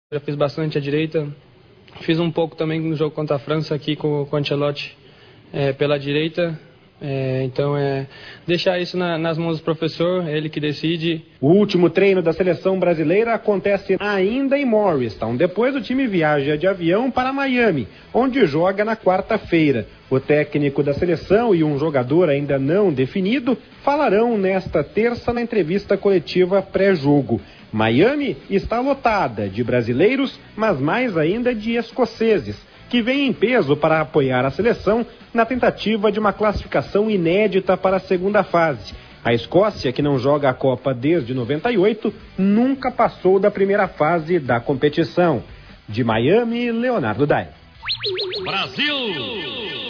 Já fiz bastante à direita, fiz um pouco também no jogo contra a França aqui com o Ancelotti pela direita. Então deixar isso nas mãos do professor, é ele que decide. O último treino da seleção brasileira acontece ainda em Morristown. Depois o time viaja de avião para Miami, onde joga na quarta-feira. O técnico da seleção e um jogador ainda não definido falarão nesta terça na entrevista coletiva pré-jogo. Miami está lotada de brasileiros, mas mais ainda de escoceses, que vem em peso para apoiar a seleção na tentativa de uma classificação inédita para a segunda fase. A Escócia, que não joga a Copa desde 98, nunca passou da primeira fase da competição. De Miami, Leonardo Dai. Brasil!